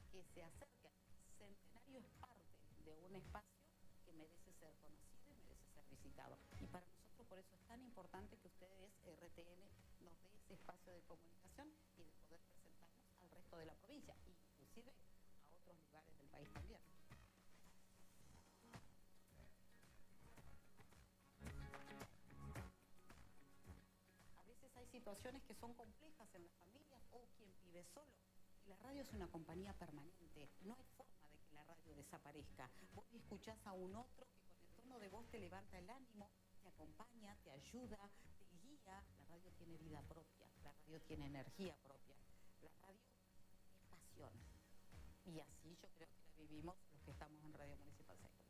que se acerque al centenario es parte de un espacio que merece ser conocido y merece ser visitado. Y para nosotros por eso es tan importante que ustedes, RTN, nos dé ese espacio de comunicación y de poder presentarnos al resto de la provincia, inclusive a otros lugares del país también. A veces hay situaciones que son complejas en las familias o quien vive solo. Y la radio es una compañía permanente. No hay forma de que la radio desaparezca. Vos escuchás a un otro que con el tono de voz te levanta el ánimo, te acompaña, te ayuda, te guía. La radio tiene vida propia, la radio tiene energía propia. La radio es pasión. Y así yo creo que la vivimos los que estamos en Radio Municipal 6.